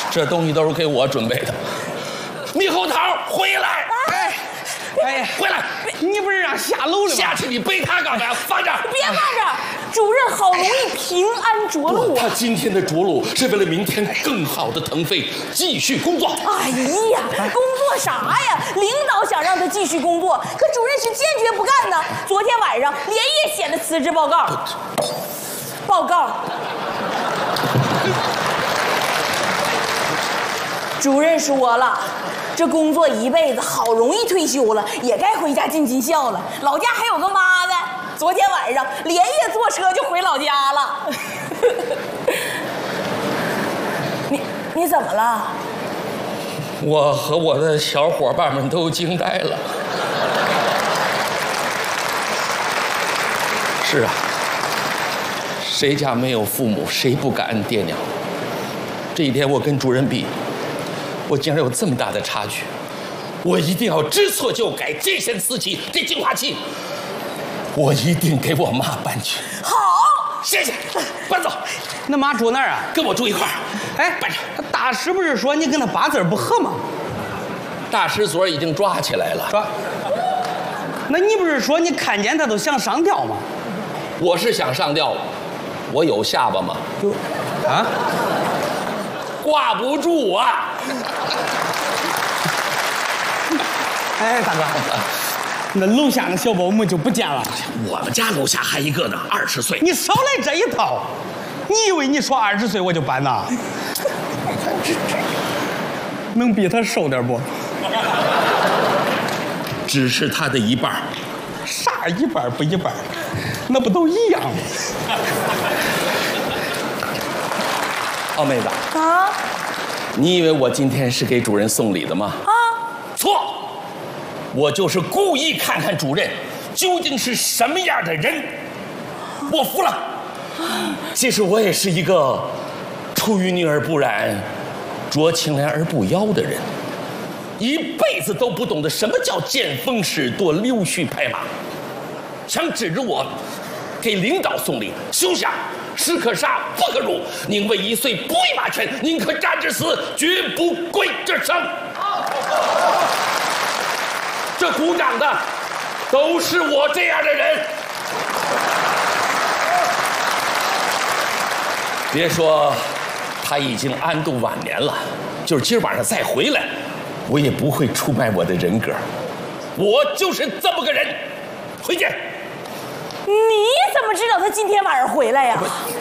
这东西都是给我准备的。猕猴桃，回来！ 哎呀， 回来！ 你不是让下楼了吗？ 下去你背它干嘛？放这儿！ 别放这儿，主任好容易平安着陆啊！ 他今天的着陆是为了明天更好的腾飞，继续工作。 哎呀，工作啥呀？领导想让他继续工作，可主任是坚决不干呢。昨天晚上连夜写了辞职报告。主任说了，这工作一辈子，好容易退休了，也该回家尽尽孝了。老家还有个妈的，昨天晚上连夜坐车就回老家了。你怎么了？ 我和我的小伙伴们都惊呆了。是啊，谁家没有父母，谁不感恩爹娘？这一天我跟主任比，我竟然有这么大的差距，我一定要知错就改，见贤思齐。这净化器，我一定给我妈搬去。 好， 谢谢，搬走。 那妈住哪儿啊？ 跟我住一块儿。 哎， 搬着。 大师不是说你跟他八字不合吗？ 大师昨儿已经抓起来了。 抓？那你不是说你看见他都想上吊吗？ 我是想上吊，我有下巴吗？ 就，啊？ 挂不住啊！ 哎，大哥，那楼下那小保姆就不见了。 我们家楼下还一个呢，20岁。 你少来这一套！你以为你说20岁我就搬呐？能比他瘦点不？ 只是他的一半。 啥一半不一半？那不都一样吗？ 哦，妹子啊， 你以为我今天是给主任送礼的吗？ 啊， 错，我就是故意看看主任究竟是什么样的人。我服了。其实我也是一个出淤泥而不染，濯清涟而不妖的人，一辈子都不懂得什么叫见风使舵、溜须拍马，想指着我给领导送礼，休想！士可杀，不可辱，宁为一岁不为马圈，宁可战至死，绝不跪这生。这鼓掌的都是我这样的人。别说他已经安度晚年了，就是今儿晚上再回来，我也不会出卖我的人格。我就是这么个人。回见。 你怎么知道他今天晚上回来呀？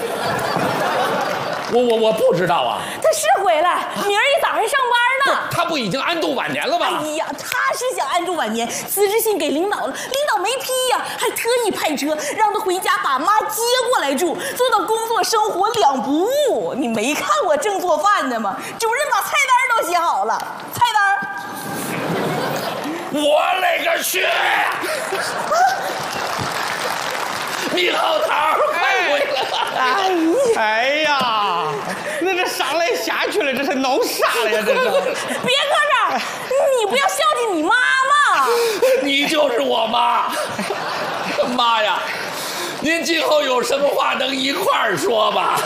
我不知道啊。 他是回来，明儿一早上上班呢。 他不已经安度晚年了吗？ 哎呀，他是想安度晚年，辞职信给领导了，领导没批呀，还特意派车让他回家把妈接过来住，做到工作生活两不误。你没看我正做饭呢吗？主任把菜单都写好了，菜单。 我勒个去！猕猴桃，快回来！ 哎呀，那这上来下去了，这是弄啥了呀？这是！别搁这儿，你不要孝敬你妈妈。 你就是我妈，妈呀！您今后有什么话能一块儿说吧？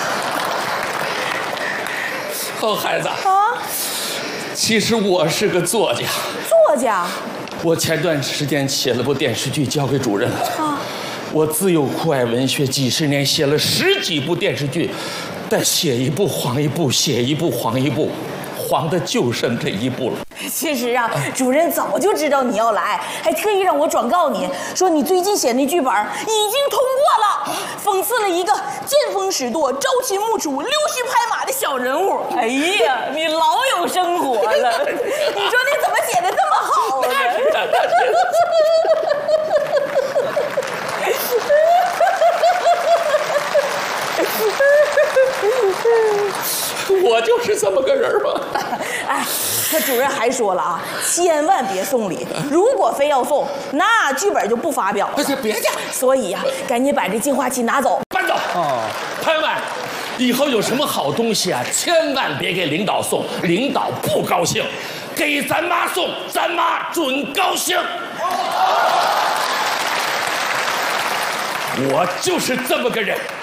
哦，孩子啊，其实我是个作家。 作家？ 我前段时间写了部电视剧交给主任了。啊。我自幼酷爱文学，几十年写了10几部电视剧，但写一部黄一部，写一部黄一部，黄的就剩这一部了。 其实啊，主任早就知道你要来，还特意让我转告你说你最近写那剧本已经通过了，讽刺了一个见风使舵、朝秦暮楚、溜须拍马的小人物。哎呀，你老有生活了！你说你怎么写的这么好啊？ 我就是这么个人嘛。 哎，可主任还说了啊，千万别送礼，如果非要送，那剧本就不发表了。 别介。 所以呀，赶紧把这净化器拿走， 搬走。哦，朋友们，以后有什么好东西啊，千万别给领导送，领导不高兴；给咱妈送，咱妈准高兴。我就是这么个人。